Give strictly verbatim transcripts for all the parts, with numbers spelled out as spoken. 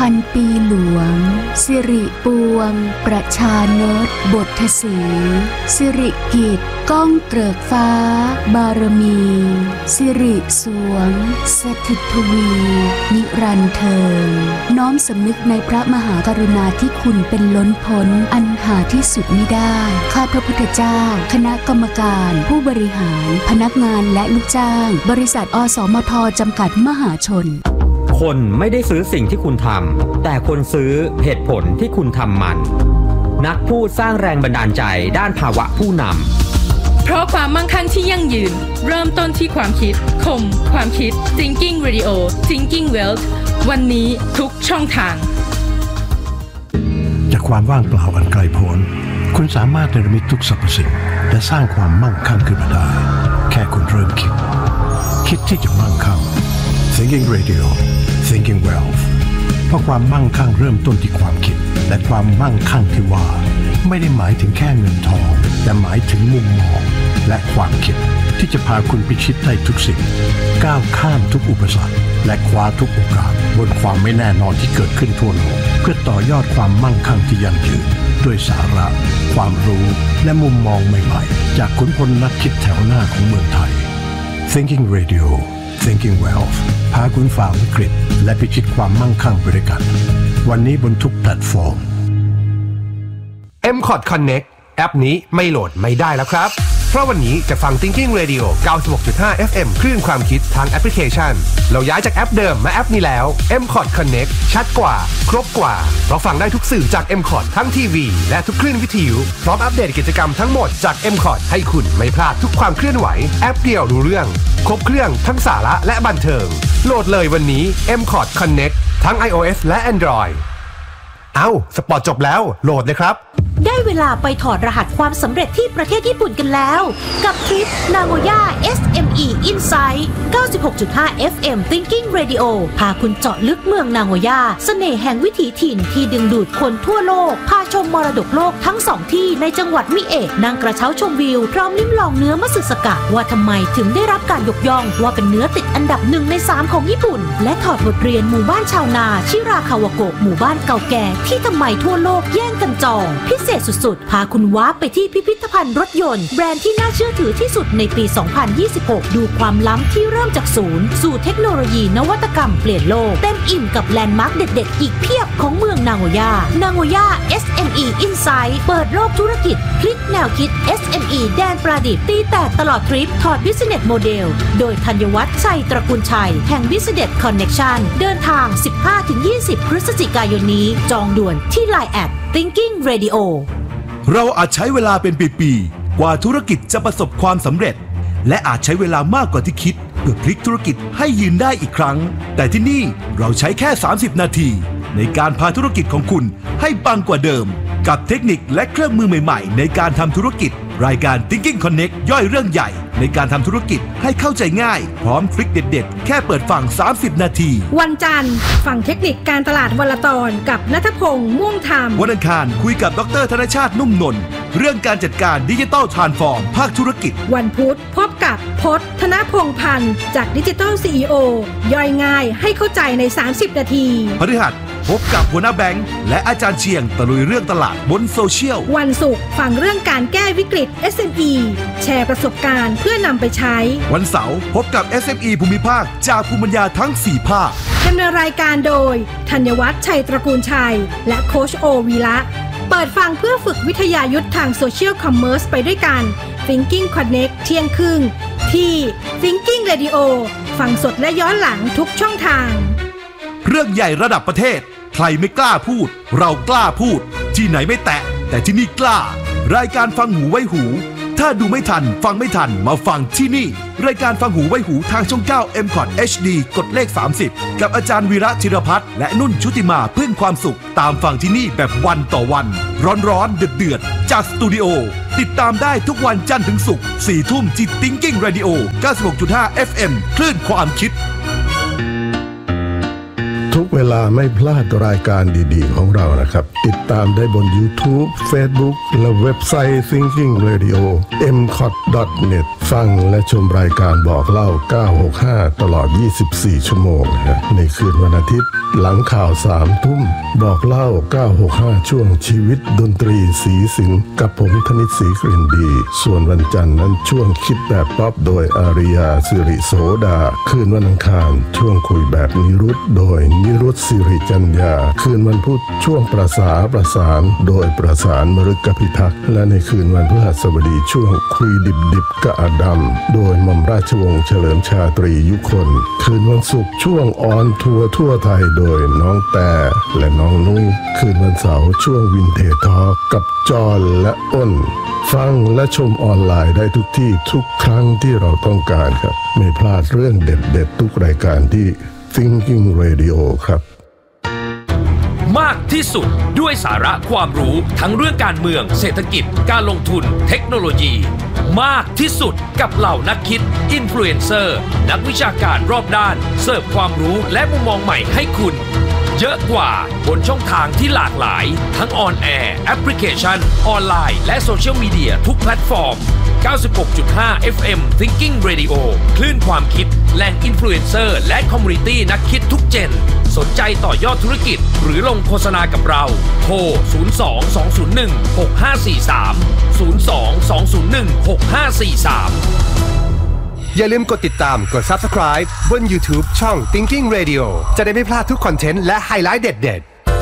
พันปีหลวงสิริปวงประชานตบทสีสิริกิจก้องเกริกฟ้าบารมีสิริสวงสถิตทวีนิรันดร์เทิงน้อมสำนึกในพระมหากรุณาธิคุณเป็นล้นพ้นอันหาที่สุดมิได้ข้าพระพุทธเจ้าคณะกรรมการผู้บริหารพนักงานและลูกจ้างบริษัทอสมทจำกัดมหาชนคนไม่ได้ซื้อสิ่งที่คุณทำแต่คนซื้อเหตุผลที่คุณทำมันนักพูดสร้างแรงบันดาลใจด้านภาวะผู้นำเพราะความมั่งคั่งที่ยั่งยืนเริ่มต้นที่ความคิดคมความคิด Thinking Radio Thinking Wealth วันนี้ทุกช่องทางจากความว่างเปล่าอันไกลโพ้นคุณสามารถเนรมิตทุกสรรพสิ่งและสร้างความมั่งคั่งขึ้นมาได้แค่คุณเริ่มคิดคิดที่จะมั่งคั่ง Thinking Radio Thinking Wealth เพราะความมั่งคั่งเริ่มต้นที่ความคิดและความมั่งคั่งที่ว่าไม่ได้หมายถึงแค่เงินทองแต่หมายถึงมุมมองและความคิดที่จะพาคุณพิชิตได้ทุกสิ่งก้าวข้ามทุกอุปสรรคและคว้าทุกโอกาสบนความไม่แน่นอนที่เกิดขึ้นทั่วโลกเพื่อต่อยอดความมั่งคั่งที่ยั่งยืนด้วยสาระความรู้และมุมมองใหม่ๆจากขุนพลนักคิดแถวหน้าของเมืองไทย Thinking Radio Thinking Wealth พาคุณฝ่าวิกฤตและพิชิตความมั่งคั่งไปด้วยกันวันนี้บนทุกแพลตฟอร์มเอ็ม คอร์ด Connect แอปนี้ไม่โหลดไม่ได้แล้วครับเพราะวันนี้จะฟัง Thinking Radio เก้าสิบหกจุดห้า เอฟ เอ็ม คลื่นความคิดทางแอปพลิเคชันเราย้ายจากแอปเดิมมาแอปนี้แล้ว เอ็ม คอร์ด Connect ชัดกว่าครบกว่าเพราะฟังได้ทุกสื่อจาก เอ็ม คอร์ด ทั้งทีวีและทุกคลื่นวิทยุพร้อมอัปเดตกิจกรรมทั้งหมดจาก เอ็ม คอร์ด ให้คุณไม่พลาดทุกความเคลื่อนไหวแอปเดียวรู้เรื่องครบเครื่องทั้งสาระและบันเทิงโหลดเลยวันนี้ เอ็ม คอร์ด Connect ทั้ง iOS และ Android เอ้าสปอร์ตจบแล้วโหลดเลยครับได้เวลาไปถอดรหัสความสำเร็จที่ประเทศญี่ปุ่นกันแล้วกับทริป Nagoya เอส เอ็ม อี Insight เก้าสิบหกจุดห้า เอฟ เอ็ม Thinking Radio พาคุณเจาะลึกเมืองนาโกย่าเสน่ห์แห่งวิถีถิ่นที่ดึงดูดคนทั่วโลกพาชมมรดกโลกทั้งสองที่ในจังหวัดมิเอะนั่งกระเช้าชมวิวพร้อมลิ้มลองเนื้อมัตสึสกะว่าทำไมถึงได้รับการยกย่องว่าเป็นเนื้อติดอันดับหนึ่งในสามของญี่ปุ่นและถอดบทเรียนหมู่บ้านชาวนาชิราคาวาโกะหมู่บ้านเก่าแก่ที่ทำไมทั่วโลกแย่งกันจองพิเศษสุดๆพาคุณว้าไปที่พิพิธภัณฑ์รถยนต์แบรนด์ที่น่าเชื่อถือที่สุดในปี สองพันยี่สิบหก ดูความล้ำที่เริ่มจากศูนย์สู่เทคโนโลยีนวัตกรรมเปลี่ยนโลกเต็มอิ่มกับแลนด์มาร์คเด็ดๆอีกเพียบของเมืองนาโกย่านาโกย่า เอส เอ็ม อี Insight เปิดโลกธุรกิจพลิกแนวคิด เอส เอ็ม อี แดนประดิษฐ์ตีแตกตลอดทริปถอด Business Model โดยธัญวัฒน์ชัยตระกูลชัยแห่ง Business Connection เดินทาง สิบห้าถึงยี่สิบ พฤศจิกายนนี้จองด่วนที่ ไลน์ แอท Thinking Radio เราอาจใช้เวลาเป็นปีๆกว่าธุรกิจจะประสบความสำเร็จและอาจใช้เวลามากกว่าที่คิดเพื่อพลิกธุรกิจให้ยืนได้อีกครั้งแต่ที่นี่เราใช้แค่สามสิบนาทีในการพาธุรกิจของคุณให้ปังกว่าเดิมกับเทคนิคและเครื่องมือใหม่ๆในการทำธุรกิจรายการ Thinking Connect ย่อยเรื่องใหญ่ในการทำธุรกิจให้เข้าใจง่ายพร้อมทริคเด็ดๆแค่เปิดฟังสามสิบนาทีวันจันทร์ฟังเทคนิคการตลาดวันละตอนกับณัฐพงษ์ม่วงธรรมวันอังคารคุยกับดร.ธนชาตินุ่มนนท์เรื่องการจัดการดิจิทัลทรานส์ฟอร์มภาคธุรกิจวันพุธพบกับพจน์ธนพงษ์พันธ์จากดิจิทัล ซี อี โอ ย่อยง่ายให้เข้าใจในสามสิบนาทีพฤหัสพบกับหัวหน้าแบงค์และอาจารย์เชียงตะลุยเรื่องตลาดบนโซเชียลวันศุกร์ฟังเรื่องการแก้วิกฤต เอส เอ็ม อี แชร์ประสบการณ์เพื่อนำไปใช้วันเสาร์พบกับ เอส เอ็ม อี ภูมิภาคจากภูมิปัญญาทั้งสี่ภาคดำเนินรายการโดยธัญวัฒน์ชัยตระกูลชัยและโค้ชโอวีระเปิดฟังเพื่อฝึกวิทยายุทธทางโซเชียลคอมเมอร์สไปด้วยกัน Thinking Connect เที่ยงครึ่งที่ Thinking Radio ฟังสดและย้อนหลังทุกช่องทางเรื่องใหญ่ระดับประเทศใครไม่กล้าพูดเรากล้าพูดที่ไหนไม่แตะแต่ที่นี่กล้ารายการฟังหูไว้หูถ้าดูไม่ทันฟังไม่ทันมาฟังที่นี่รายการฟังหูไว้หูทางช่องเก้า เอ็ม คอร์ด เอช ดี กดเลขสามสิบกับอาจารย์วีระธีรพัฒน์และนุ่นชุติมาพึ่งความสุขตามฟังที่นี่แบบวันต่อวันร้อนๆเดือดๆจากสตูดิโอติดตามได้ทุกวันจันทร์ถึงศุกร์สี่ทุ่มที่ Thinking Radio เก้าสิบหกจุดห้า เอฟ เอ็ม คลื่นความคิดทุกเวลาไม่พลาดรายการดีๆของเรานะครับติดตามได้บน YouTube Facebook และเว็บไซต์ Thinking Radio เอ็ม ซี โอ ที ดอท เน็ต ฟังและชมรายการบอกเล่าเก้าหกห้าตลอดยี่สิบสี่ชั่วโมงนะในคืนวันอาทิตย์หลังข่าวสามทุ่มบอกเล่าเก้าหกห้าช่วงชีวิตดนตรีสีสิงกับผมธนิตศรีกลิ่นดีส่วนวันจันทร์นั้นช่วงคิดแบบป๊อปโดยอาริยาสิริโสดาคืนวันอังคารช่วงคุยแบบนิรุตโดยนิรุตสิริจัญญาคืนวันพุธช่วงประสาประสานโดยประสานมฤกพิทักษ์และในคืนวันพฤหัสบดีช่วงคุยดิบดิบกะอดัมโดยหม่อมราชวงศ์เฉลิมชาตรียุคนคืนวันศุกร์ช่วงออนทัวร์ทั่วไทยโดยน้องแต่และน้องนุ้ยคืนวันเสาร์ช่วงวินเทจทอล์กกับจอห์นและอ้นฟังและชมออนไลน์ได้ทุกที่ทุกครั้งที่เราต้องการครับไม่พลาดเรื่องเด็ดๆทุกรายการที่ Thinking Radio ครับมากที่สุดด้วยสาระความรู้ทั้งเรื่องการเมืองเศรษฐกิจการลงทุนเทคโนโลยีมากที่สุดกับเหล่านักคิดอินฟลูเอนเซอร์นักวิชาการรอบด้านเสิร์ฟความรู้และมุมมองใหม่ให้คุณเยอะกว่าบนช่องทางที่หลากหลายทั้งออนแอร์แอปพลิเคชันออนไลน์และโซเชียลมีเดียทุกแพลตฟอร์ม เก้าสิบหกจุดห้า เอฟ เอ็ม Thinking Radio คลื่นความคิดแหล่งอินฟลูเอนเซอร์และคอมมูนิตี้นักคิดทุกเจนสนใจต่อยอดธุรกิจหรือลงโฆษณากับเราโทรศูนย์ สอง สอง ศูนย์ หนึ่ง หก ห้า สี่ สาม ศูนย์ สอง สอง ศูนย์ หนึ่ง หก ห้า สี่ สามอย่าลืมกดติดตามกด Subscribe บน YouTube ช่อง Thinking Radio จะได้ไม่พลาดทุกคอนเทนต์และไฮไลท์เด็ด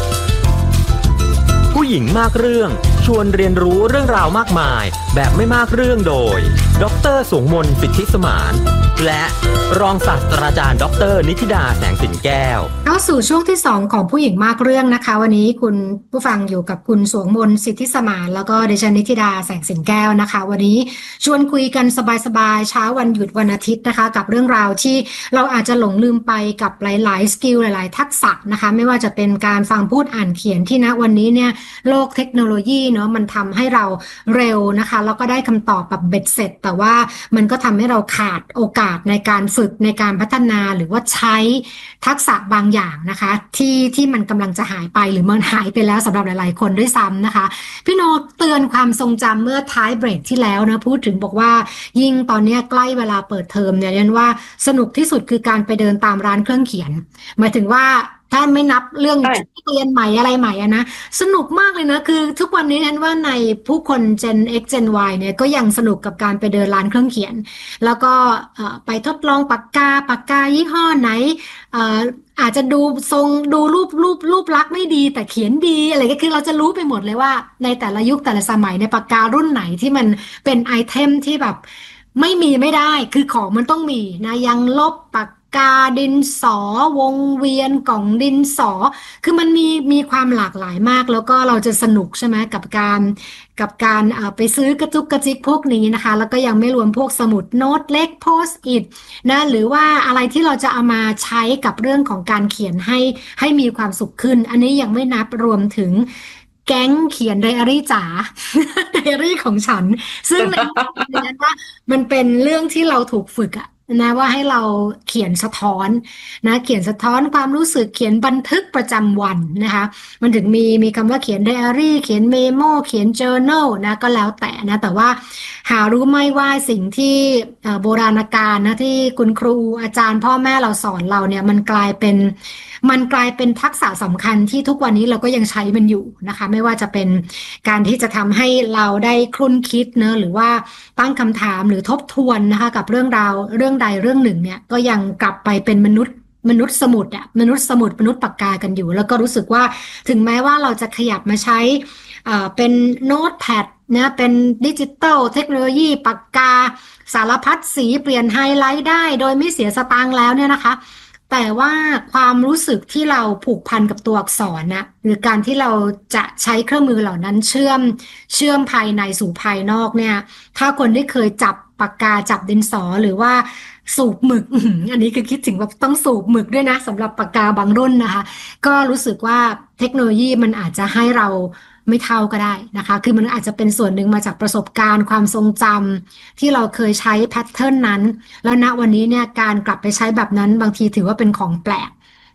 ๆผู้หญิงมากเรื่องชวนเรียนรู้เรื่องราวมากมายแบบไม่มากเรื่องโดยดร.สวงมนต์สิทธิสมานและรองศาสตราจารย์ดร.นิธิดาแสงสินแก้วเข้าสู่ช่วงที่สองของผู้หญิงมากเรื่องนะคะวันนี้คุณผู้ฟังอยู่กับคุณสวงมนต์สิทธิสมานแล้วก็ดิฉันนิธิดาแสงสินแก้วนะคะวันนี้ชวนคุยกันสบายๆเช้าวันหยุดวันอาทิตย์นะคะกับเรื่องราวที่เราอาจจะหลงลืมไปกับหลายๆสกิลหลายๆทักษะนะคะไม่ว่าจะเป็นการฟังพูดอ่านเขียนที่ณวันนี้เนี่ยโลกเทคโนโลยีเนาะมันทำให้เราเร็วนะคะแล้วก็ได้คำตอบแบบเบ็ดเสร็จแต่ว่ามันก็ทำให้เราขาดโอกาสในการฝึกในการพัฒนาหรือว่าใช้ทักษะบางอย่างนะคะที่ที่มันกำลังจะหายไปหรือมันหายไปแล้วสำหรับหลายๆคนด้วยซ้ำนะคะพี่โนเตือนความทรงจำเมื่อท้ายเบรกที่แล้วนะพูดถึงบอกว่ายิ่งตอนนี้ใกล้เวลาเปิดเทอมเนี่ยยันว่าสนุกที่สุดคือการไปเดินตามร้านเครื่องเขียนหมายถึงว่าถ้าไม่นับเรื่องเรียนใหม่อะไรใหม่อะนะสนุกมากเลยนะคือทุกวันนี้ฉันว่าในผู้คน Gen X Gen Y เนี่ยก็ยังสนุกกับการไปเดินร้านเครื่องเขียนแล้วก็ไปทดลองปากกาปากกายี่ห้อไหนอาจจะดูทรงดูรูปรูปรูปลักษณ์ไม่ดีแต่เขียนดีอะไรก็คือเราจะรู้ไปหมดเลยว่าในแต่ละยุคแต่ละสมัยในปากการุ่นไหนที่มันเป็นไอเทมที่แบบไม่มีไม่ได้คือของมันต้องมีนะยังลบปากกาดินสอวงเวียนกล่องดินสอคือมันมีมีความหลากหลายมากแล้วก็เราจะสนุกใช่ไหมกับการกับการไปซื้อกระจุกกระจิกพวกนี้นะคะแล้วก็ยังไม่รวมพวกสมุดโน้ตเล็กโพสต์อิทนะหรือว่าอะไรที่เราจะเอามาใช้กับเรื่องของการเขียนให้ให้มีความสุขขึ้นอันนี้ยังไม่นับรวมถึงแก๊งเขียนไดอารี่จ๋า ไดอารี่ของฉันซึ่งในนั้นว่ามันเป็นเรื่องที่เราถูกฝึกอะนะว่าให้เราเขียนสะท้อนนะเขียนสะท้อนความรู้สึกเขียนบันทึกประจำวันนะคะมันถึงมีมีคำว่าเขียนไดอารี่เขียนเมโมเขียน journal นะก็แล้วแต่นะแต่ว่าหารู้ไหมว่าสิ่งที่โบราณกาลนะที่คุณครูอาจารย์พ่อแม่เราสอนเราเนี่ยมันกลายเป็นมันกลายเป็นทักษะสำคัญที่ทุกวันนี้เราก็ยังใช้มันอยู่นะคะไม่ว่าจะเป็นการที่จะทำให้เราได้ครุ่นคิดเนอะหรือว่าตั้งคำถามหรือทบทวนนะคะกับเรื่องราวเรื่องใดเรื่องหนึ่งเนี่ยก็ยังกลับไปเป็นมนุษย์มนุษย์สมุดอะมนุษย์สมุดมนุษย์ปากกากันอยู่แล้วก็รู้สึกว่าถึงแม้ว่าเราจะขยับมาใช้เป็นโน้ตแพดนะเป็นดิจิตอลเทคโนโลยีปากกาสารพัดสีเปลี่ยนไฮไลท์ได้โดยไม่เสียสตางค์แล้วเนี่ยนะคะแต่ว่าความรู้สึกที่เราผูกพันกับตัวอักษรนะหรือการที่เราจะใช้เครื่องมือเหล่านั้นเชื่อมเชื่อมภายในสู่ภายนอกเนี่ยถ้าคนที่เคยจับปากกาจับดินสอหรือว่าสูบหมึก อันนี้คือคิดถึงว่าต้องสูบหมึกด้วยนะสำหรับปากกาบางรุ่นนะคะก็รู้สึกว่าเทคโนโลยีมันอาจจะให้เราไม่เท่าก็ได้นะคะคือมันอาจจะเป็นส่วนหนึ่งมาจากประสบการณ์ความทรงจำที่เราเคยใช้แพทเทิร์นนั้นแล้วณวันนี้เนี่ยการกลับไปใช้แบบนั้นบางทีถือว่าเป็นของแปลก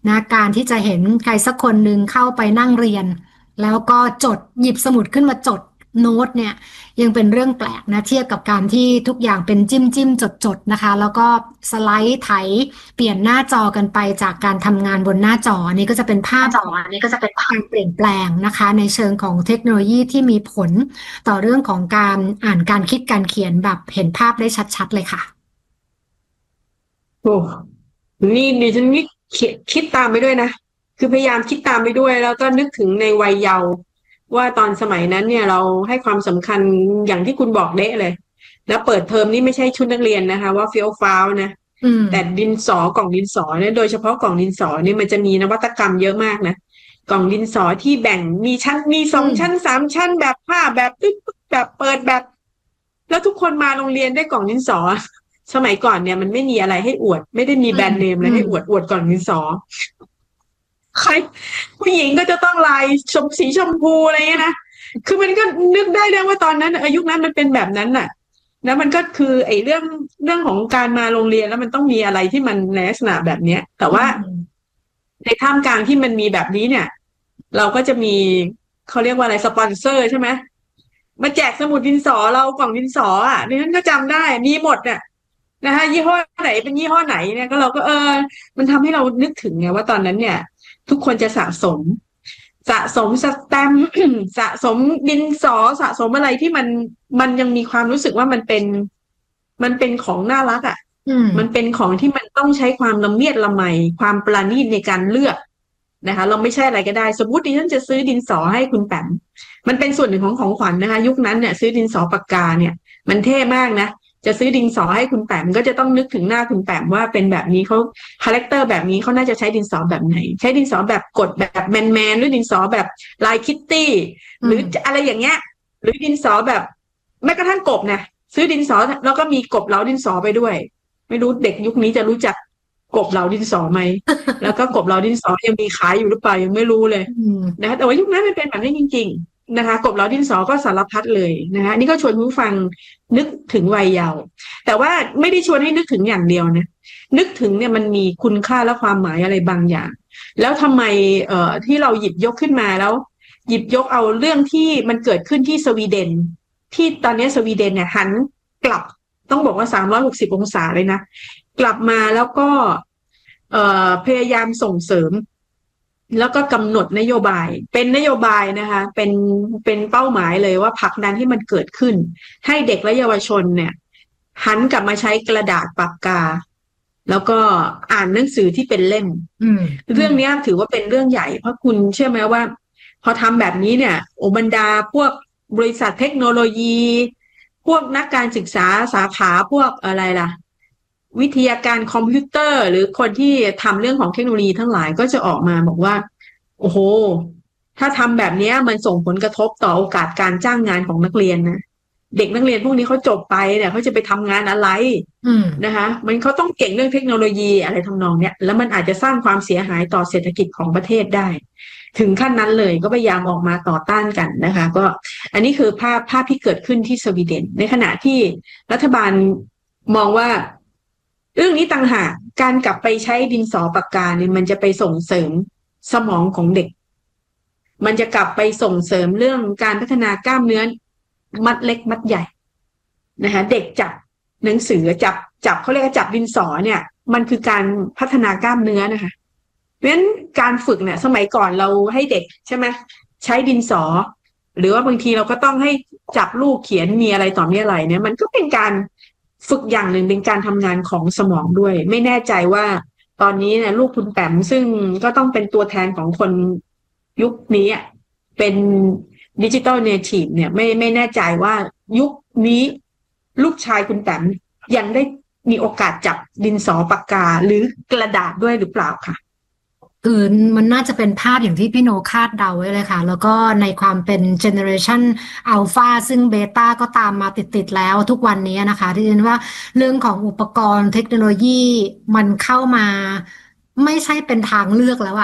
นะการที่จะเห็นใครสักคนหนึ่งเข้าไปนั่งเรียนแล้วก็จดหยิบสมุดขึ้นมาจดโน้ตเนี่ยยังเป็นเรื่องแปลกนะเทียบกับการที่ทุกอย่างเป็นจิ้มจิ้มจดจดนะคะแล้วก็สไลด์ไถเปลี่ยนหน้าจอกันไปจากการทำงานบนหน้าจอนี่ก็จะเป็นภาพจอนี่ก็จะเป็นการเปลี่ยนแปลงนะคะในเชิงของเทคโนโลยีที่มีผลต่อเรื่องของการอ่านการคิดการเขียนแบบเห็นภาพได้ชัดๆเลยค่ะโอ้นี่ดิฉันนี่คิดคิดตามไปด้วยนะคือพยายามคิดตามไปด้วยแล้วก็นึกถึงในวัยเยาว์ว่าตอนสมัยนั้นเนี่ยเราให้ความสำคัญอย่างที่คุณบอกเด้เลยแล้วเปิดเทอมนี่ไม่ใช่ชุดนักเรียนนะคะว่าเฟี้ยวฟ้าวนะแต่ดินสอกล่องดินสอเนี่ยโดยเฉพาะกล่องดินสอเนี่ยมันจะมีนวัตกรรมเยอะมากนะกล่องดินสอที่แบ่งมีชั้นมีสองชั้นสามชั้นแบบผ้าแบบแบบเปิดแบบแล้วทุกคนมาโรงเรียนได้กล่องดินสอสมัยก่อนเนี่ยมันไม่มีอะไรให้อวดไม่ได้มีแบรนด์เนมอะไรให้อวดอวดกล่องดินสอใครผู้หญิงก็จะต้องลายชมสีชมพูอะไรเงี้ยนะคือมันก็นึกได้เลยว่าตอนนั้นอายุนั้นมันเป็นแบบนั้นน่ะแล้วมันก็คือไอ้เรื่องเรื่องของการมาโรงเรียนแล้วมันต้องมีอะไรที่มันในลักษณะแบบเนี้ยแต่ว่าในท่ามกลางที่มันมีแบบนี้เนี่ยเราก็จะมีเขาเรียกว่าอะไรสปอนเซอร์ใช่ไหมมาแจกสมุดดินสอเรากล่องดินสออ่ะดิฉันก็จำได้มีหมดเนี่ยนะคะยี่ห้อไหนเป็นยี่ห้อไหนเนี่ยก็เราก็เออมันทำให้เรานึกถึงไงว่าตอนนั้นเนี่ยทุกคนจะสะสมสะสมสแตมป์ สะสมดินสอสะสมอะไรที่มันมันยังมีความรู้สึกว่ามันเป็นมันเป็นของน่ารักอ่ะมันเป็นของที่มันต้องใช้ความละเมียดละไมความประณีตในการเลือกนะคะเราไม่ใช่อะไรก็ได้สมมติดิฉันจะซื้อดินสอให้คุณแปมมันเป็นส่วนหนึ่งของของขวัญ นะคะยุคนั้นเนี่ยซื้อดินสอปากกาเนี่ยมันเท่มากนะจะซื้อดินสอให้คุณแปมก็จะต้องนึกถึงหน้าคุณแปมว่าเป็นแบบนี้เขาคาแรคเตอร์แบบนี้เขาน่าจะใช้ดินสอแบบไหนใช้ดินสอแบบกดแบบแมนแมนหรือดินสอแบบลายคิตตี้หรืออะไรอย่างเงี้ยหรือดินสอแบบแม้กระทั่งกบนะซื้อดินสอแล้วก็มีกบเหลาดินสอไปด้วยไม่รู้เด็กยุคนี้จะรู้จักกบเหลาดินสอไหม แล้วก็กบเหลาดินสอยังมีขายอยู่หรือเปล่ายังไม่รู้เลยนะคะแต่ว่ายุคนั้นมันเป็นแบบนี้จริงๆนะคะกบเหลาดินสอก็สารพัดเลยนะคะนี่ก็ชวนผู้ฟังนึกถึงวัยเยาว์แต่ว่าไม่ได้ชวนให้นึกถึงอย่างเดียวนะนึกถึงเนี่ยมันมีคุณค่าและความหมายอะไรบางอย่างแล้วทำไมเอ่อที่เราหยิบยกขึ้นมาแล้วหยิบยกเอาเรื่องที่มันเกิดขึ้นที่สวีเดนที่ตอนนี้สวีเดนเนี่ยหันกลับต้องบอกว่าสามร้อยหกสิบองศาเลยนะกลับมาแล้วก็เอ่อพยายามส่งเสริมแล้วก็กำหนดนโยบายเป็นนโยบายนะคะเป็นเป็นเป้าหมายเลยว่าผลักดันให้มันเกิดขึ้นให้เด็กและเยาวชนเนี่ยหันกลับมาใช้กระดาษปากกาแล้วก็อ่านหนังสือที่เป็นเล่มเรื่องนี้ถือว่าเป็นเรื่องใหญ่เพราะคุณเชื่อไหมว่าพอทำแบบนี้เนี่ยโอบรรดาพวกบริษัทเทคโนโลยีพวกนักการศึกษาสาขาพวกอะไรล่ะวิทยาการคอมพิวเตอร์หรือคนที่ทำเรื่องของเทคโนโลยีทั้งหลายก็จะออกมาบอกว่าโอ้โหถ้าทำแบบนี้มันส่งผลกระทบต่อโอกาสการจ้างงานของนักเรียนนะเด็กนักเรียนพวกนี้เขาจบไปเนี่ยเขาจะไปทำงานอะไรนะคะมันเขาต้องเก่งเรื่องเทคโนโลยีอะไรทำนองเนี้ยแล้วมันอาจจะสร้างความเสียหายต่อเศรษฐกิจของประเทศได้ถึงขั้นนั้นเลยก็พยายามออกมาต่อต้านกันนะคะก็อันนี้คือภาพภาพที่เกิดขึ้นที่สวีเดนในขณะที่รัฐบาลมองว่าเรื่องนี้ต่างหากการกลับไปใช้ดินสอปากกาเนี่ยมันจะไปส่งเสริมสมองของเด็กมันจะกลับไปส่งเสริมเรื่องการพัฒนากล้ามเนื้อมัดเล็กมัดใหญ่นะคะเด็กจับหนังสือจับจับเขาเรียกว่าจับดินสอเนี่ยมันคือการพัฒนากล้ามเนื้อนะคะเพราะฉะนั้นการฝึกเนี่ยสมัยก่อนเราให้เด็กใช่ไหมใช้ดินสอหรือว่าบางทีเราก็ต้องให้จับลูกเขียนมีอะไรต่อมีอะไรเนี่ยมันก็เป็นการฝึกอย่างหนึ่งเป็นการทำงานของสมองด้วยไม่แน่ใจว่าตอนนี้เนี่ยลูกคุณแปมซึ่งก็ต้องเป็นตัวแทนของคนยุคนี้เป็นดิจิตอลเนทีฟเนี่ยไม่ไม่แน่ใจว่ายุคนี้ลูกชายคุณแปมยังได้มีโอกาสจับดินสอปากกาหรือกระดาษด้วยหรือเปล่าค่ะคือมันน่าจะเป็นภาพอย่างที่พี่โนคาดเดาไว้เลยค่ะแล้วก็ในความเป็นเจเนอเรชันอัลฟาซึ่งเบต้าก็ตามมาติดๆแล้วทุกวันนี้นะคะที่เรียนว่าเรื่องของอุปกรณ์เทคโนโลยีมันเข้ามาไม่ใช่เป็นทางเลือกแล้วอะ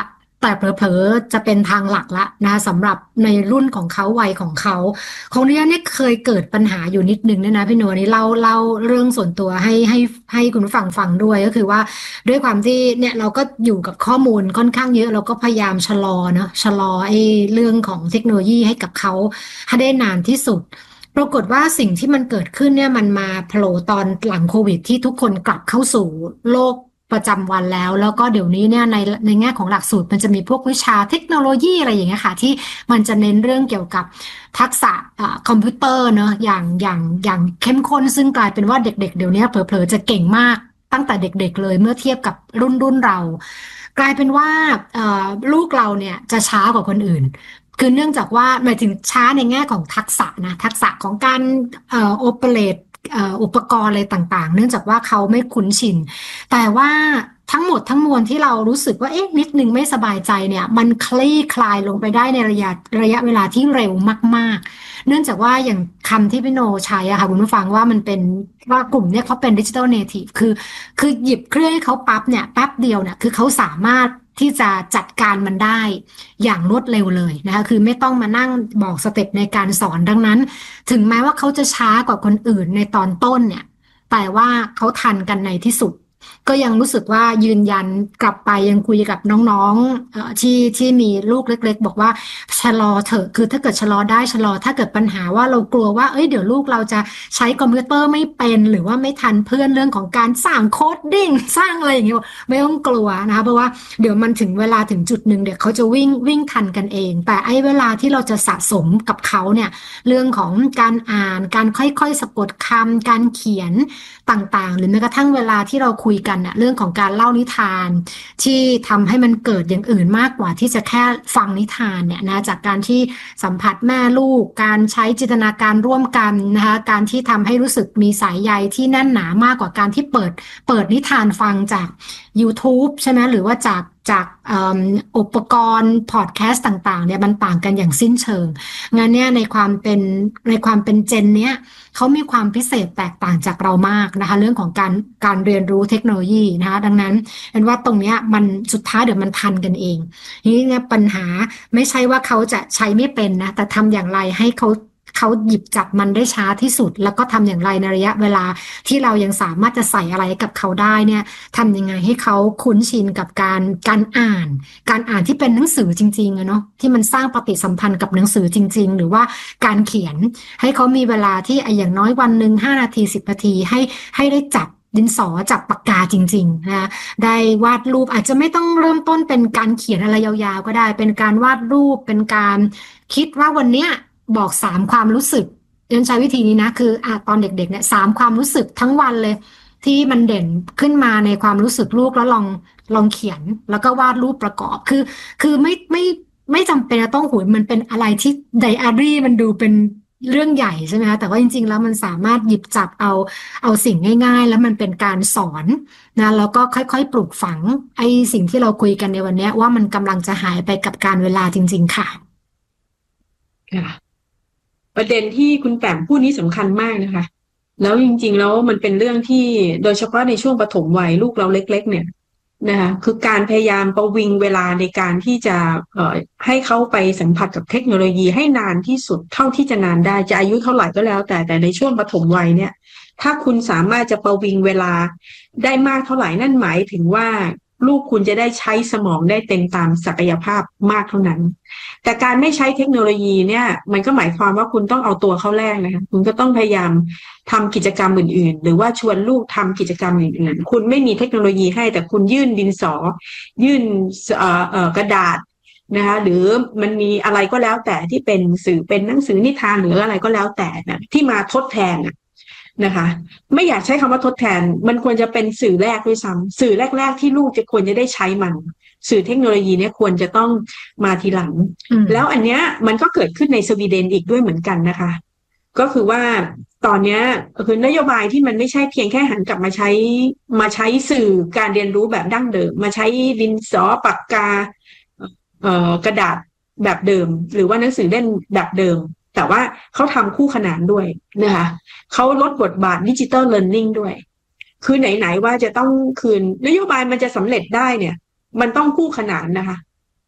แต่เผลอๆจะเป็นทางหลักละนะสำหรับในรุ่นของเขาวัยของเขาของนี้เนี่ยเคยเกิดปัญหาอยู่นิดนึงเนี่ยนะพี่โนนี่เล่าเล่าเรื่องส่วนตัวให้ให้ให้คุณผู้ฟังฟังด้วยก็คือว่าด้วยความที่เนี่ยเราก็อยู่กับข้อมูลค่อนข้างเยอะเราก็พยายามชะลอเนาะชะลอไอ้เรื่องของเทคโนโลยีให้กับเขาให้ได้นานที่สุดปรากฏว่าสิ่งที่มันเกิดขึ้นเนี่ยมันมาโผล่ตอนหลังโควิดที่ทุกคนกลับเข้าสู่โลกประจำวันแล้วแล้วก็เดี๋ยวนี้เนี่ยในในแง่ของหลักสูตรมันจะมีพวกวิชาเทคโนโลยีอะไรอย่างเงี้ยค่ะที่มันจะเน้นเรื่องเกี่ยวกับทักษะคอมพิวเตอร์เนอะอย่างอย่างอย่างเข้มข้นซึ่งกลายเป็นว่าเด็กๆเดี๋ยวนี้เผลอๆจะเก่งมากตั้งแต่เด็กๆเลยเมื่อเทียบกับรุ่นรุ่นเรากลายเป็นว่าลูกเราเนี่ยจะช้ากว่าคนอื่นคือเนื่องจากว่าหมายถึงช้าในแง่ของทักษะนะทักษะของการเอ่อโอเปเรตอุปกรณ์อะไรต่างๆเนื่องจากว่าเขาไม่คุ้นชินแต่ว่าทั้งหมดทั้งมวลที่เรารู้สึกว่าเอ๊ะนิดนึงไม่สบายใจเนี่ยมันคลี่คลายลงไปได้ในระยะระยะเวลาที่เร็วมากๆเนื่องจากว่าอย่างคำที่พี่โนใช้อะค่ะคุณผู้ฟังว่ามันเป็นว่ากลุ่มเนี่ยเขาเป็นดิจิทัลเนทีฟคือคือหยิบเครื่องให้เขาปั๊บเนี่ยแป๊บเดียวเนี่ยคือเขาสามารถที่จะจัดการมันได้อย่างรวดเร็วเลยนะคะคือไม่ต้องมานั่งบอกสเต็ปในการสอนดังนั้นถึงแม้ว่าเขาจะช้ากว่าคนอื่นในตอนต้นเนี่ยแต่ว่าเขาทันกันในที่สุดก็ยังรู้สึกว่ายืนยันกลับไปยังคุยกับน้องๆที่ที่มีลูกเล็กๆบอกว่าชะลอเถอะคือถ้าเกิดชะลอได้ชะลอถ้าเกิดปัญหาว่าเรากลัวว่าเอ้ยเดี๋ยวลูกเราจะใช้คอมพิวเตอร์ไม่เป็นหรือว่าไม่ทันเพื่อนเรื่องของการสร้างโคดดิ้งสร้างอะไรอย่างเงี้ยไม่ต้องกลัวนะคะเพราะว่าเดี๋ยวมันถึงเวลาถึงจุดหนึ่งเดี๋ยวเขาจะวิ่งวิ่งทันกันเองแต่ไอ้เวลาที่เราจะสะสมกับเขาเนี่ยเรื่องของการอ่านการค่อยๆสะกดคำการเขียนต่างๆหรือแม้กระทั่งเวลาที่เราคุยกันน่ะเรื่องของการเล่านิทานที่ทำให้มันเกิดอย่างอื่นมากกว่าที่จะแค่ฟังนิทานเนี่ยนะจากการที่สัมผัสแม่ลูกการใช้จินตนาการร่วมกันนะคะการที่ทำให้รู้สึกมีสายใยที่แน่นหนามากกว่าการที่เปิดเปิดนิทานฟังจาก YouTube ใช่ไหมหรือว่าจากจากอุปกรณ์พอดแคสต์ต่างๆเนี่ยมันต่างกันอย่างสิ้นเชิงงั้นเนี่ยในความเป็นในความเป็นเจนเนี้ยเขามีความพิเศษแตกต่างจากเรามากนะคะเรื่องของการการเรียนรู้เทคโนโลยีนะคะดังนั้นเป็นว่าตรงเนี้ยมันสุดท้ายเดี๋ยวมันทันกันเองนี่เนี่ยปัญหาไม่ใช่ว่าเขาจะใช้ไม่เป็นนะแต่ทำอย่างไรให้เขาเขาหยิบจับมันได้ช้าที่สุดแล้วก็ทำอย่างไรในระยะเวลาที่เรายังสามารถจะใส่อะไรกับเขาได้เนี่ยทำยังไงให้เขาคุ้นชินกับการการอ่านการอ่านที่เป็นหนังสือจริงๆอะเนาะที่มันสร้างปฏิสัมพันธ์กับหนังสือจริงๆหรือว่าการเขียนให้เขามีเวลาที่อย่างน้อยวันหนึ่งห้านาทีสิบนาทีให้ให้ได้จับดินสอจับปากกาจริงๆนะได้วาดรูปอาจจะไม่ต้องเริ่มต้นเป็นการเขียนอะไรยาวๆก็ได้เป็นการวาดรูปเป็นการคิดว่าวันเนี้ยบอกสามความรู้สึกเรียนใช้วิธีนี้นะคืออ่ะตอนเด็กๆเนี่ยสามความรู้สึกทั้งวันเลยที่มันเด่นขึ้นมาในความรู้สึกลูกแล้วลองลองเขียนแล้วก็วาดรูปประกอบคือคือไม่ไม่ไม่จำเป็นจะต้องหุยมันเป็นอะไรที่ไดอารี่มันดูเป็นเรื่องใหญ่ใช่ไหมคะแต่ว่าจริงๆแล้วมันสามารถหยิบจับเอาเอาสิ่งง่ายๆแล้วมันเป็นการสอนนะแล้วก็ค่อยๆปลูกฝังไอ้สิ่งที่เราคุยกันในวันนี้ว่ามันกำลังจะหายไปกับการเวลาจริงๆค่ะค่ะประเด็นที่คุณแปมพูดนี้สำคัญมากนะคะแล้วจริงๆแล้วมันเป็นเรื่องที่โดยเฉพาะในช่วงปฐมวัยลูกเราเล็กๆเนี่ยนะคะคือการพยายามประวิงเวลาในการที่จะเอ่อให้เขาไปสัมผัสกับเทคโนโลยีให้นานที่สุดเท่าที่จะนานได้จะอายุเท่าไหร่ก็แล้วแต่แต่ในช่วงปฐมวัยเนี่ยถ้าคุณสามารถจะประวิงเวลาได้มากเท่าไหร่นั่นหมายถึงว่าลูกคุณจะได้ใช้สมองได้เต็มตามศักยภาพมากเท่านั้นแต่การไม่ใช้เทคโนโลยีเนี่ยมันก็หมายความว่าคุณต้องเอาตัวเข้าแรกนะคะคุณก็ต้องพยายามทำกิจกรรมอื่นๆหรือว่าชวนลูกทำกิจกรรมอื่นๆคุณไม่มีเทคโนโลยีให้แต่คุณยื่นดินสอยื่นเอ่อเอ่อกระดาษนะคะหรือมันมีอะไรก็แล้วแต่ที่เป็นสื่อเป็นหนังสือนิทานหรืออะไรก็แล้วแต่นะที่มาทดแทนนะคะไม่อยากใช้คำว่าทดแทนมันควรจะเป็นสื่อแรกด้วยซ้ำสื่อแรกๆที่ลูกจะควรจะได้ใช้มันสื่อเทคโนโลยีเนี่ยควรจะต้องมาทีหลังแล้วอันเนี้ยมันก็เกิดขึ้นในสวีเดนอีกด้วยเหมือนกันนะคะก็คือว่าตอนนี้คือนโยบายที่มันไม่ใช่เพียงแค่หันกลับมาใช้มาใช้สื่อการเรียนรู้แบบดั้งเดิมมาใช้ดินสอปากกาเอ่อกระดาษแบบเดิมหรือว่าหนังสือเล่มแบบเดิมแต่ว่าเขาทำคู่ขนานด้วยนะคะเขาลดบทบาทดิจิตอลเลิร์นนิ่งด้วยคือไหนๆว่าจะต้องคืนนโยบายมันจะสำเร็จได้เนี่ยมันต้องคู่ขนานนะคะ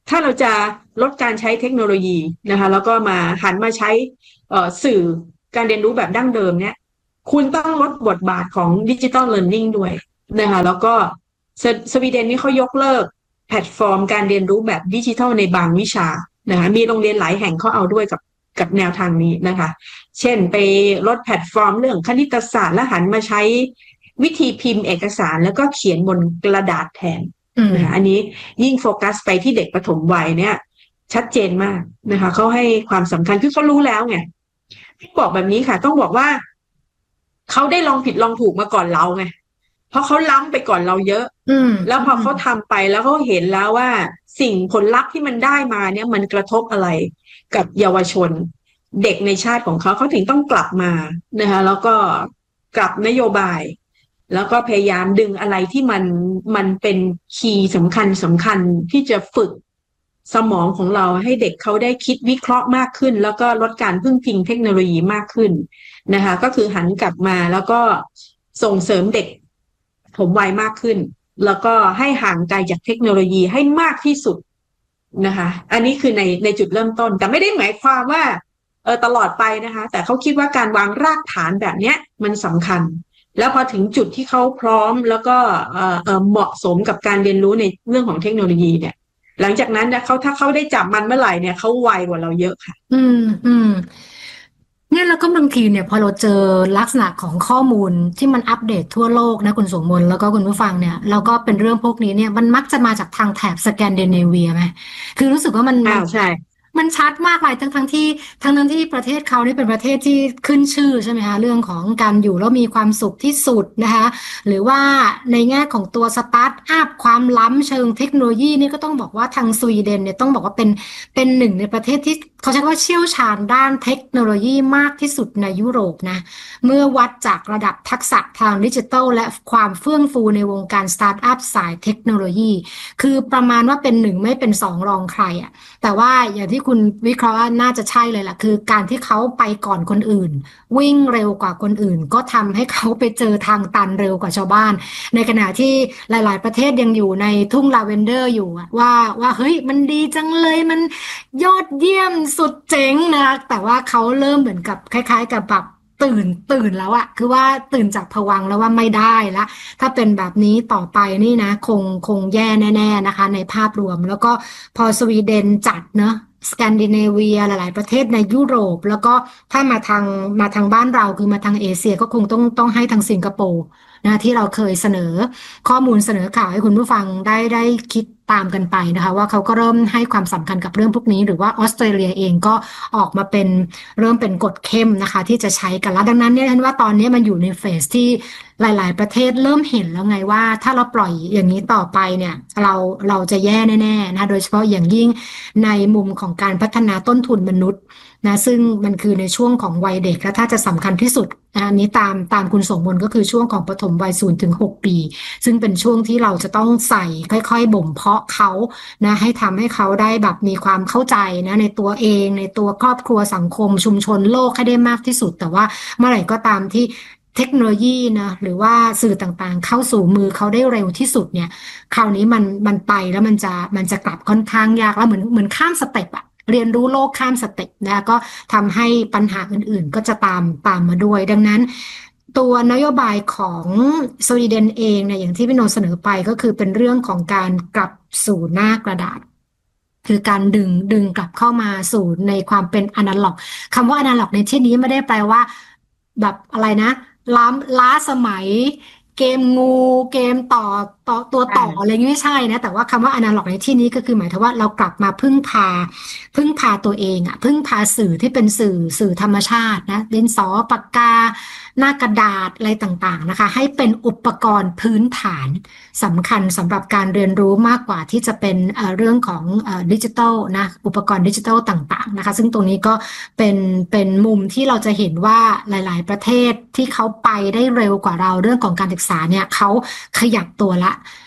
ถ้าเราจะลดการใช้เทคโนโลยีนะคะแล้วก็มาหันมาใช้สื่อการเรียนรู้แบบดั้งเดิมเนี่ยคุณต้องลดบทบาทของดิจิทัลเลิร์นนิ่งด้วยนะคะแล้วก็สวีเดนนี่เขายกเลิกแพลตฟอร์มการเรียนรู้แบบดิจิทัลในบางวิชานะคะมีโรงเรียนหลายแห่งเขาเอาด้วยกับกับแนวทางนี้นะคะเช่นไปลดแพลตฟอร์มเรื่องคณิตศาสตร์และหันมาใช้วิธีพิมพ์เอกสารแล้วก็เขียนบนกระดาษแทนนะคะอันนี้ยิ่งโฟกัสไปที่เด็กประถมวัยเนี่ยชัดเจนมากนะคะเขาให้ความสำคัญคือเขารู้แล้วไงบอกแบบนี้ค่ะต้องบอกว่าเขาได้ลองผิดลองถูกมาก่อนเราไงเพราะเขาล้ำไปก่อนเราเยอะแล้วพอเขาทำไปแล้วเขาเห็นแล้วว่าสิ่งผลลัพธ์ที่มันได้มาเนี่ยมันกระทบอะไรกับเยาวชนเด็กในชาติของเขาเขาถึงต้องกลับมานะคะแล้วก็กลับนโยบายแล้วก็พยายามดึงอะไรที่มันมันเป็นคีย์สำคัญสำคัญที่จะฝึกสมองของเราให้เด็กเขาได้คิดวิเคราะห์มากขึ้นแล้วก็ลดการพึ่งพิงเทคโนโลยีมากขึ้นนะคะก็คือหันกลับมาแล้วก็ส่งเสริมเด็กผมวัยมากขึ้นแล้วก็ให้ห่างไกลจากเทคโนโลยีให้มากที่สุดนะคะอันนี้คือในในจุดเริ่มต้นแต่ไม่ได้หมายความว่าเออตลอดไปนะคะแต่เขาคิดว่าการวางรากฐานแบบเนี้ยมันสำคัญแล้วพอถึงจุดที่เขาพร้อมแล้วก็เอ่อเอ่อเหมาะสมกับการเรียนรู้ในเรื่องของเทคโนโลยีเนี่ยหลังจากนั้นเนี่ยเขาถ้าเขาได้จับมันเมื่อไหร่เนี่ยเขาไวกว่าเราเยอะค่ะอืมอืมเนี่ยแล้วก็บางทีเนี่ยพอเราเจอลักษณะของข้อมูลที่มันอัปเดตทั่วโลกนะคุณสมมนแล้วก็คุณผู้ฟังเนี่ยแล้วก็เป็นเรื่องพวกนี้เนี่ยมันมักจะมาจากทางแถบสแกนดิเนเวียไหมคือรู้สึกว่ามันอ้าวใช่มันชัดมากเลยทั้งทั้งที่ทั้งทั้งที่ประเทศเขานี่เป็นประเทศที่ขึ้นชื่อใช่ไหมคะเรื่องของการอยู่แล้วมีความสุขที่สุดนะคะหรือว่าในแง่ของตัวสตาร์ทอัพความล้ำเชิงเทคโนโลยีนี่ก็ต้องบอกว่าทางสวีเดนเนี่ยต้องบอกว่าเป็นเป็นหนึ่งในประเทศที่เขาใช้ว่าเชี่ยวชาญด้านเทคโนโลยีมากที่สุดในยุโรปนะเมื่อวัดจากระดับทักษะทางดิจิทัลและความเฟื่องฟูในวงการสตาร์ทอัพสายเทคโนโลยีคือประมาณว่าเป็นหนึ่งไม่เป็นสองรองใครอ่ะแต่ว่าอย่างที่คุณวิเคราะห์ว่าน่าจะใช่เลยล่ะคือการที่เขาไปก่อนคนอื่นวิ่งเร็วกว่าคนอื่นก็ทำให้เขาไปเจอทางตันเร็วกว่าชาวบ้านในขณะที่หลายๆประเทศยังอยู่ในทุ่งลาเวนเดอร์อยู่ว่าว่าเฮ้ยมันดีจังเลยมันยอดเยี่ยมสุดเจ๋งนะแต่ว่าเขาเริ่มเหมือนกับคล้ายๆกับแบบตื่นตื่นแล้วอะคือว่าตื่นจากภวังค์แล้วว่าไม่ได้ละถ้าเป็นแบบนี้ต่อไปนี่นะคงคงแย่แน่ๆนะคะในภาพรวมแล้วก็พอสวีเดนจัดเนอะสแกนดิเนเวียหลายๆประเทศในยุโรปแล้วก็ถ้ามาทางมาทางบ้านเราคือมาทางเอเชียก็คงต้องต้องให้ทางสิงคโปร์นะที่เราเคยเสนอข้อมูลเสนอข่าวให้คุณผู้ฟังได้ได้คิดตามกันไปนะคะว่าเขาก็เริ่มให้ความสำคัญกับเรื่องพวกนี้หรือว่าออสเตรเลียเองก็ออกมาเป็นเริ่มเป็นกฎเข้มนะคะที่จะใช้กันแล้วดังนั้นเนี่ยฉันว่าตอนนี้มันอยู่ในเฟสที่หลายๆประเทศเริ่มเห็นแล้วไงว่าถ้าเราปล่อยอย่างนี้ต่อไปเนี่ยเราเราจะแย่แน่ๆนะโดยเฉพาะอย่างยิ่งในมุมของการพัฒนาต้นทุนมนุษย์นะซึ่งมันคือในช่วงของวัยเด็กและถ้าจะสำคัญที่สุดอันนี้ตามตามคุณสมบูรณ์ก็คือช่วงของปฐมวัยศูนย์ถึงหกปีซึ่งเป็นช่วงที่เราจะต้องใส่ค่อยๆบ่มเพาะเขานะให้ทำให้เขาได้แบบมีความเข้าใจนะในตัวเองในตัวครอบครัวสังคมชุมชนโลกให้ได้มากที่สุดแต่ว่าเมื่อไหร่ก็ตามที่เทคโนโลยีนะหรือว่าสื่อต่างๆเข้าสู่มือเขาได้เร็วที่สุดเนี่ยคราวนี้มันมันไปแล้วมันจะมันจะกลับค่อนข้างยากแล้วเหมือนเหมือนข้ามสเต็ปอะเรียนรู้โลกข้ามสเต็ปนะก็ทำให้ปัญหาอื่นๆก็จะตามตามมาด้วยดังนั้นตัวนโยบายของสวีเดนเองเนี่ยอย่างที่พี่โนเสนอไปก็คือเป็นเรื่องของการกลับสู่หน้ากระดาษคือการดึงดึงกลับเข้ามาสู่ในความเป็นอนาล็อกคำว่าอนาล็อกในที่นี้ไม่ได้แปลว่าแบบอะไรนะล้ำล้าสมัยเกมงูเกมต่อต่อตัวต่ออะไรอย่างนี้ไม่ใช่นะแต่ว่าคำว่าอนาล็อกในที่นี้ก็คือหมายถึงว่าเรากลับมาพึ่งพาพึ่งพาตัวเองอะพึ่งพาสื่อที่เป็นสื่อสื่อธรรมชาตินะดินสอปากกาหน้ากระดาษอะไรต่างๆนะคะให้เป็นอุปกรณ์พื้นฐานสำคัญสำหรับการเรียนรู้มากกว่าที่จะเป็นเอ่อเรื่องของเอ่อดิจิทัลนะอุปกรณ์ดิจิทัลต่างๆนะคะซึ่งตรงนี้ก็เป็นเป็นมุมที่เราจะเห็นว่าหลายๆประเทศที่เขาไปได้เร็วกว่าเราเรื่องของการศึกษาเนี่ยเขาขยับตัวละ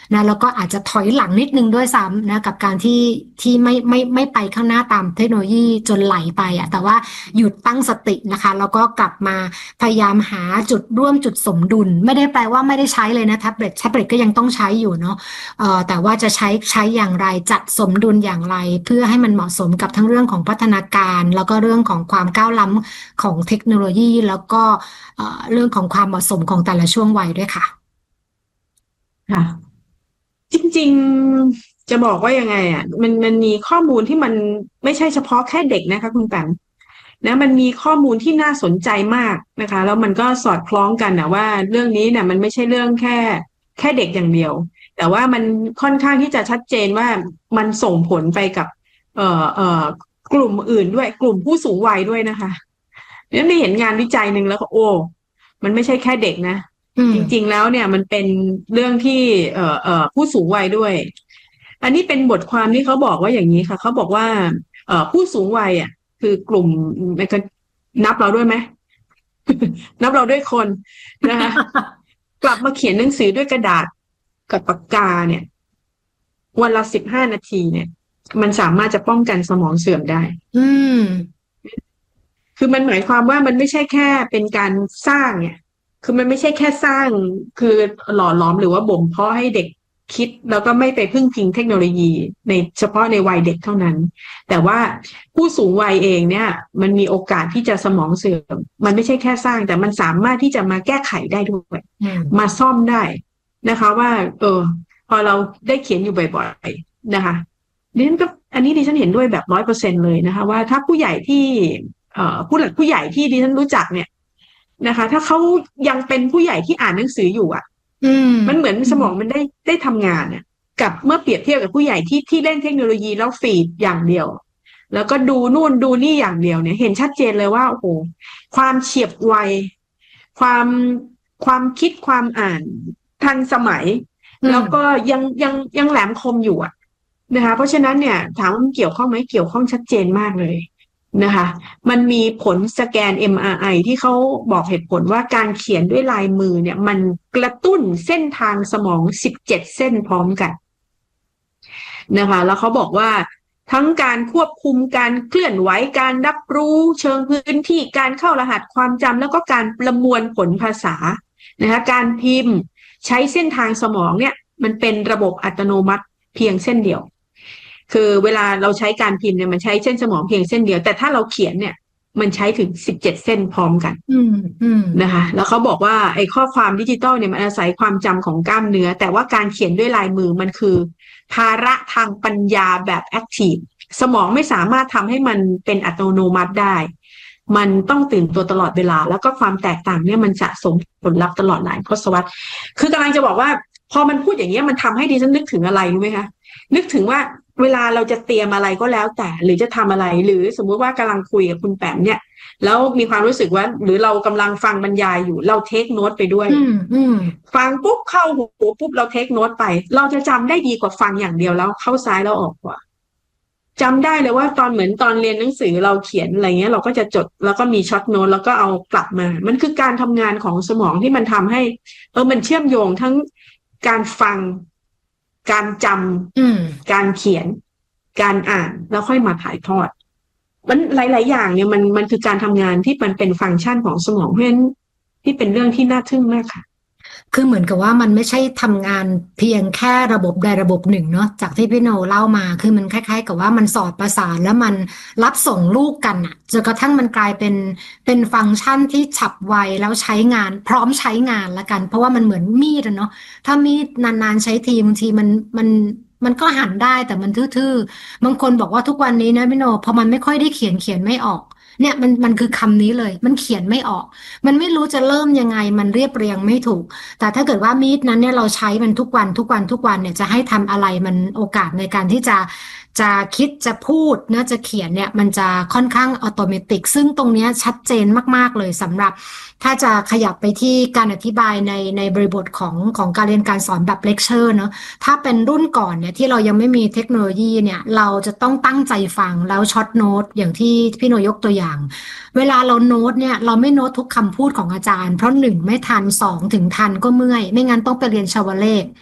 นะแล้วก็อาจจะถอยหลังนิดนึงด้วยซ้ำนะกับการที่ที่ไม่ไม่ไม่ไปข้างหน้าตามเทคโนโลยีจนไหลไปอ่ะแต่ว่าหยุดตั้งสตินะคะแล้วก็กลับมาพยายามหาจุดร่วมจุดสมดุลไม่ได้แปลว่าไม่ได้ใช้เลยนะแท็บเล็ตแท็บเล็ตก็ยังต้องใช้อยู่เนาะเอ่อแต่ว่าจะใช้ใช้อย่างไรจัดสมดุลอย่างไรเพื่อให้มันเหมาะสมกับทั้งเรื่องของพัฒนาการแล้วก็เรื่องของความก้าวล้ำของเทคโนโลยีแล้วก็เอ่อเรื่องของความเหมาะสมของแต่ละช่วงวัยด้วยค่ะค่ะจริงๆจะบอกว่ายังไงอ่ะมันมันมีข้อมูลที่มันไม่ใช่เฉพาะแค่เด็กนะคะคุณแปมนะมันมีข้อมูลที่น่าสนใจมากนะคะแล้วมันก็สอดคล้องกันนะว่าเรื่องนี้เนี่ยมันไม่ใช่เรื่องแค่แค่เด็กอย่างเดียวแต่ว่ามันค่อนข้างที่จะชัดเจนว่ามันส่งผลไปกับเอ่อเอ่อกลุ่มอื่นด้วยกลุ่มผู้สูงวัยด้วยนะคะเนี่ยได้เห็นงานวิจัยหนึ่งแล้วก็โอ้มันไม่ใช่แค่เด็กนะจริงๆแล้วเนี่ยมันเป็นเรื่องที่เอ่อเอ่อผู้สูงวัยด้วยอันนี้เป็นบทความที่เขาบอกว่าอย่างนี้ค่ะเขาบอกว่าเอ่อผู้สูงวัยอ่ะคือกลุ่มนับเราด้วยไหม นับเราด้วยคนนะคะ กลับมาเขียนหนังสือด้วยกระดาษกับปากกาเนี่ยวันละสิบห้านาทีเนี่ยมันสามารถจะป้องกันสมองเสื่อมได้อืมคือมันหมายความว่ามันไม่ใช่แค่เป็นการสร้างเนี่ยคือมันไม่ใช่แค่สร้างคือหล่อหลอมหรือว่าบ่มเพาะให้เด็กคิดแล้วก็ไม่ไปพึ่งพิงเทคโนโลยีในเฉพาะในวัยเด็กเท่านั้นแต่ว่าผู้สูงวัยเองเนี่ยมันมีโอกาสที่จะสมองเสื่อมมันไม่ใช่แค่สร้างแต่มันสามารถที่จะมาแก้ไขได้ด้วยมาซ่อมได้นะคะว่าเออพอเราได้เขียนอยู่บ่อยๆนะคะดิฉันก็อันนี้ดิฉันเห็นด้วยแบบร้อยเปอร์เซ็นต์เลยนะคะว่าถ้าผู้ใหญ่ที่เอ่อผู้หลักผู้ใหญ่ที่ดิฉันรู้จักเนี่ยนะคะถ้าเขายังเป็นผู้ใหญ่ที่อ่านหนังสืออยู่อ่ะมันเหมือนสมองมันได้ได้ทำงานอ่ะกับเมื่อเปรียบเทียบกับผู้ใหญ่ที่ที่เล่นเทคโนโลยีแล้วฟีดอย่างเดียวแล้วก็ดูนู่นดูนี่อย่างเดียวเนี่ยเห็นชัดเจนเลยว่าโอ้โหความเฉียบไวความความคิดความอ่านทันสมัยแล้วก็ยังยังยังแหลมคมอยู่อ่ะนะคะเพราะฉะนั้นเนี่ยถามว่ามันเกี่ยวข้องไหมเกี่ยวข้องชัดเจนมากเลยนะคะมันมีผลสแกน เอ็ม อาร์ ไอ ที่เขาบอกเหตุผลว่าการเขียนด้วยลายมือเนี่ยมันกระตุ้นเส้นทางสมองสิบเจ็ดเส้นพร้อมกันนะคะแล้วเขาบอกว่าทั้งการควบคุมการเคลื่อนไหวการรับรู้เชิงพื้นที่การเข้ารหัสความจำแล้วก็การประมวลผลภาษานะคะการพิมพ์ใช้เส้นทางสมองเนี่ยมันเป็นระบบอัตโนมัติเพียงเส้นเดียวคือเวลาเราใช้การพิมพ์เนี่ยมันใช้เส้นสมองเพียงเส้นเดียวแต่ถ้าเราเขียนเนี่ยมันใช้ถึงสิบเจ็ดเส้นพร้อมกันนะคะแล้วเขาบอกว่าไอ้ข้อความดิจิตอลเนี่ยมันอาศัยความจำของกล้ามเนื้อแต่ว่าการเขียนด้วยลายมือมันคือภาระทางปัญญาแบบแอคทีฟสมองไม่สามารถทำให้มันเป็นอัตโนมัติได้มันต้องตื่นตัวตลอดเวลาแล้วก็ความแตกต่างเนี่ยมันสะสมผลลัพธ์ตลอดหลายทศวรรษคือกำลังจะบอกว่าพอมันพูดอย่างนี้มันทำให้ดิฉันนึกถึงอะไรรู้ไหมคะนึกถึงว่าเวลาเราจะเตรียมอะไรก็แล้วแต่หรือจะทำอะไรหรือสมมุติว่ากำลังคุยกับคุณแปมเนี่ยแล้วมีความรู้สึกว่าหรือเรากำลังฟังบรรยายอยู่เราเทคโน้ตไปด้วยฟังปุ๊บเข้าหูปุ๊บเราเทคโน้ตไปเราจะจำได้ดีกว่าฟังอย่างเดียวแล้วเข้าซ้ายแล้วออกขวาจำได้เลยว่าตอนเหมือนตอนเรียนหนังสือเราเขียนอะไรเงี้ยเราก็จะจดแล้วก็มีช็อตโน้ตแล้วก็เอากลับมามันคือการทำงานของสมองที่มันทำให้เออมันเชื่อมโยงทั้งการฟังการจำการเขียนการอ่านแล้วค่อยมาถ่ายทอดมันหลายๆอย่างเนี่ยมันมันคือการทำงานที่มันเป็นฟังก์ชันของสมองเพราะฉะนั้นที่เป็นเรื่องที่น่าทึ่งมากค่ะคือเหมือนกับว่ามันไม่ใช่ทำงานเพียงแค่ระบบใดระบบหนึ่งเนาะจากที่พี่โนเล่ามาคือมันคล้ายๆกับว่ามันสอดประสานแล้วมันรับส่งลูกกันอะจนกระทั่งมันกลายเป็นเป็นฟังก์ชันที่ฉับไวแล้วใช้งานพร้อมใช้งานละกันเพราะว่ามันเหมือนมีดอะเนาะถ้ามีดนานๆใช้ทีบางทีมันมันมันก็หันได้แต่มันทื่อๆบางคนบอกว่าทุกวันนี้นะพี่โนพอมันไม่ค่อยได้เขียนเขียนไม่ออกเนี่ยมันมันคือคำนี้เลยมันเขียนไม่ออกมันไม่รู้จะเริ่มยังไงมันเรียบเรียงไม่ถูกแต่ถ้าเกิดว่ามีดนั้นเนี่ยเราใช้มันทุกวันทุกวันทุกวันเนี่ยจะให้ทำอะไรมันโอกาสในการที่จะจะคิดจะพูดนะจะเขียนเนี่ยมันจะค่อนข้างอัตโนมัติซึ่งตรงนี้ชัดเจนมากๆเลยสำหรับถ้าจะขยับไปที่การอธิบายในในบริบทของของการเรียนการสอนแบบเลคเชอร์เนาะถ้าเป็นรุ่นก่อนเนี่ยที่เรายังไม่มีเทคโนโลยีเนี่ยเราจะต้องตั้งใจฟังแล้วช็อตโน้ตอย่างที่พี่โนยกตัวอย่างเวลาเราโน้ตเนี่ยเราไม่โน้ตทุกคำพูดของอาจารย์เพราะหนึ่งไม่ทันสองถึงทันก็เมื่อยไม่งั้นต้องไปเรียนชาวเลข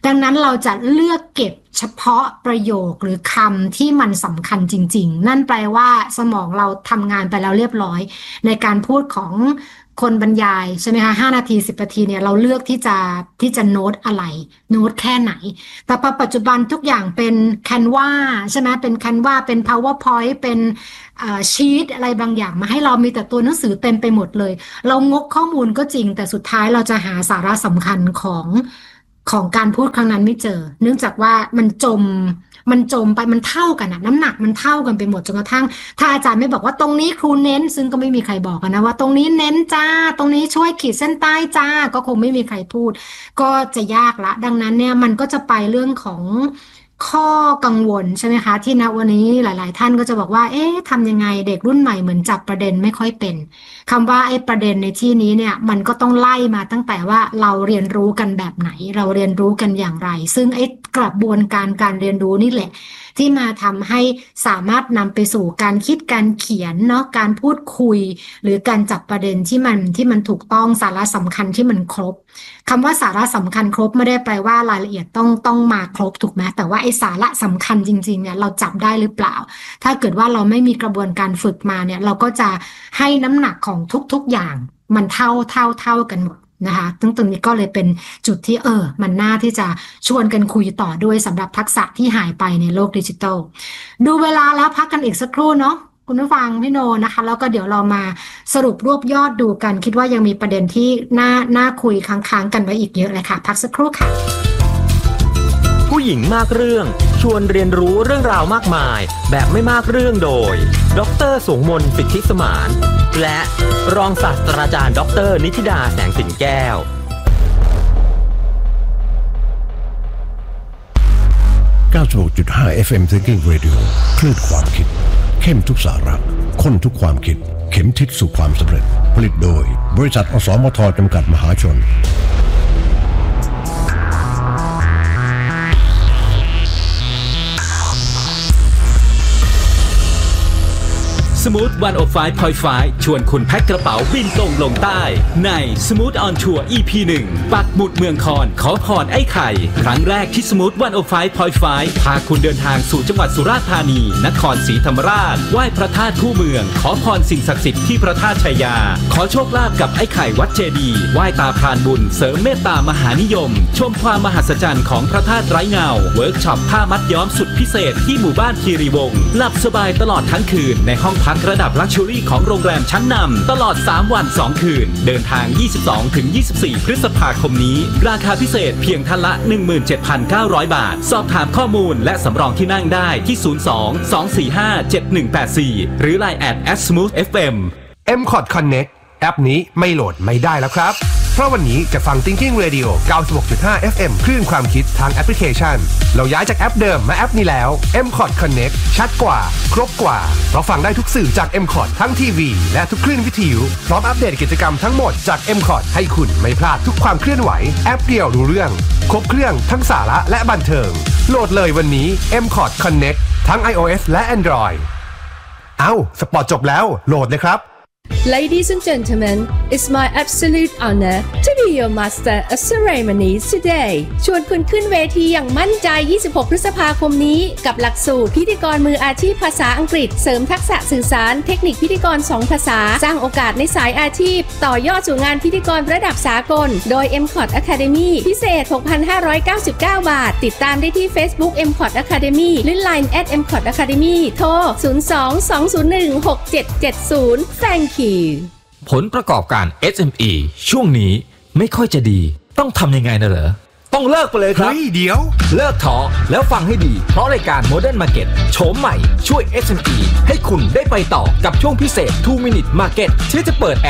ดังนั้นเราจะเลือกเก็บเฉพาะประโยคหรือคำที่มันสำคัญจริงๆนั่นแปลว่าสมองเราทำงานไปแล้วเรียบร้อยในการพูดของคนบรรยายใช่ไหมคะห้านาทีสิบนาทีเนี่ยเราเลือกที่จะที่จะโน้ตอะไรโน้ตแค่ไหนแต่ปัจจุบันทุกอย่างเป็น Canva ใช่ไหมเป็น Canva เป็น PowerPoint เป็นชีทอะไรบางอย่างมาให้เรามีแต่ตัวหนังสือเต็มไปหมดเลยเรางกข้อมูลก็จริงแต่สุดท้ายเราจะหาสาระสำคัญของของการพูดครั้งนั้นไม่เจอเนื่องจากว่ามันจมมันจมไปมันเท่ากันอะน้ำหนักมันเท่ากันไปหมดจนกระทั่งถ้าอาจารย์ไม่บอกว่าตรงนี้ครูเน้นซึ่งก็ไม่มีใครบอกนะว่าตรงนี้เน้นจ้าตรงนี้ช่วยขีดเส้นใต้จ้าก็คงไม่มีใครพูดก็จะยากละดังนั้นเนี่ยมันก็จะไปเรื่องของข้อกังวลใช่ไหมคะที่ณวันนี้หลายๆท่านก็จะบอกว่าเอ๊ะทำยังไงเด็กรุ่นใหม่เหมือนจับประเด็นไม่ค่อยเป็นคำว่าไอ้ประเด็นในที่นี้เนี่ยมันก็ต้องไล่มาตั้งแต่ว่าเราเรียนรู้กันแบบไหนเราเรียนรู้กันอย่างไรซึ่งไอ้กระบวนการการเรียนรู้นี่แหละที่มาทำให้สามารถนำไปสู่การคิดการเขียนเนาะการพูดคุยหรือการจับประเด็นที่มันที่มันถูกต้องสาระสำคัญที่มันครบคำว่าสาระสำคัญครบไม่ได้แปลว่ารายละเอียดต้องต้องมาครบถูกไหมแต่ว่าไอ้สาระสำคัญจริงๆเนี่ยเราจับได้หรือเปล่าถ้าเกิดว่าเราไม่มีกระบวนการฝึกมาเนี่ยเราก็จะให้น้ำหนักของทุกๆอย่างมันเท่าเท่าเท่ากันหมดนะคะตรงตรงนี้ก็เลยเป็นจุดที่เออมันน่าที่จะชวนกันคุยต่อด้วยสำหรับทักษะที่หายไปในโลกดิจิทัลดูเวลาแล้วพักกันอีกสักครู่เนาะคุณผู้ฟังพี่โนนะคะแล้วก็เดี๋ยวเรามาสรุปรวบยอดดูกันคิดว่ายังมีประเด็นที่น่าน่าคุยค้างๆกันไว้อีกเยอะเลยค่ะพักสักครู่ค่ะผู้หญิงมากเรื่องชวนเรียนรู้เรื่องราวมากมายแบบไม่มากเรื่องโดยดร.สงมนต์ สิทธิสมานและรองศาสตราจารย์ดร.นิธิดาแสงสินแก้วเก้าสิบหกจุดห้า เอฟ เอ็ม Thinking Radio คลื่นความคิดเข้มทุกสาระข้นทุกความคิดเข็มทิศสู่ความสำเร็จผลิตโดยบริษัทอสมทจำกัดมหาชน Smooth หนึ่งศูนย์ห้า จุดห้า ชวนคุณแพ็คกระเป๋าบินตรงลงใต้ใน Smooth on Tour อี พี หนึ่ง ปักหมุดเมืองคอนขอพรไอ้ไข่ครั้งแรกที่ Smooth หนึ่งศูนย์ห้า จุดห้า พาคุณเดินทางสู่จังหวัดสุราษฎร์ธานีนครศรีธรรมราชไหว้พระธาตุคู่เมืองขอพรสิ่งศักดิ์สิทธิ์ที่พระธาตุชัยยาขอโชคลาภกับไอ้ไข่วัดเจดีย์ไหว้ตาพรานบุญเสริมเมตตามหานิยมชมความมหัศจรรย์ของพระธาตุไร้เงาเวิร์กช็อปผ้ามัดย้อมสุดพิเศษที่หมู่บ้านคีรีวงศ์หลับสบายตลอดทั้งคืนในห้องพักระดับลักชัวรี่ของโรงแรมชั้นนำตลอดสามวันสองคืนเดินทาง ยี่สิบสองถึงยี่สิบสี่ พฤษภาคมนี้ราคาพิเศษเพียงท่านละ หนึ่งหมื่นเจ็ดพันเก้าร้อย บาทสอบถามข้อมูลและสำรองที่นั่งได้ที่ ศูนย์ สอง สอง สี่ ห้า เจ็ด หนึ่ง แปด สี่ หรือ ไลน์ แอท แอท สมูท เอฟ เอ็มเอ็ม คอร์ด Connect แอปนี้ไม่โหลดไม่ได้แล้วครับเพราะวันนี้จะฟัง Thinking Radio เก้าสิบหกจุดห้า เอฟ เอ็ม คลื่นความคิดทางแอปพลิเคชันเราย้ายจากแอปเดิมมาแอปนี้แล้ว เอ็ม คอร์ด Connect ชัดกว่าครบกว่าเพราะฟังได้ทุกสื่อจาก เอ็ม คอร์ด ทั้งทีวีและทุกคลื่นวิทยุพร้อมอัปเดตกิจกรรมทั้งหมดจาก เอ็ม คอร์ด ให้คุณไม่พลาดทุกความเคลื่อนไหวแอปเดียวรู้เรื่องครบเครื่องทั้งสาระและบันเทิงโหลดเลยวันนี้ เอ็ม คอร์ด Connect ทั้ง iOS และ Android เอ้าสปอร์ตจบแล้วโหลดเลยครับ Ladies and gentlemen, it's my absolute honor to be your master of ceremonies today. ชวนคุณขึ้นเวทีอย่างมั่นใจ ยี่สิบหก พฤษภาคมนี้กับหลักสูตรพิธีกรมืออาชีพภาษาอังกฤษเสริมทักษะสื่อสารเทคนิคพิธีกรสองภาษาสร้างโอกาสในสายอาชีพต่อยอดสู่งานพิธีกรระดับสากลโดย เอ็ม คอร์ด Academy พิเศษ หกพันห้าร้อยเก้าสิบเก้า บาทติดตามได้ที่ Facebook เอ็ม คอร์ด Academy หรือ ไลน์ แอท เอ็ม คอร์ด Academy โทร ศูนย์ สอง สอง ศูนย์ หนึ่ง หก เจ็ด เจ็ด ศูนย์ Thank you ผลประกอบการ เอส เอ็ม อี ช่วงนี้ไม่ค่อยจะดีต้องทำยังไงนะเหรอต้องเลิกไปเลยครับเฮ้ยเดี๋ยวเลิกท้อแล้วฟังให้ดีเพราะรายการ Modern Market โฉมใหม่ช่วย เอส เอ็ม อี ให้คุณได้ไปต่อกับช่วงพิเศษ two minute market ที่จะเปิดแอ